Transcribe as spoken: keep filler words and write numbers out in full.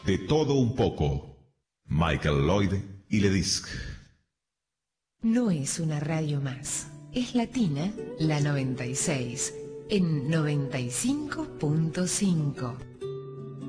De todo un poco. Michael Lloyd y Le Disc. No es una radio más. Es Latina, la noventa y seis, en noventa y cinco punto cinco.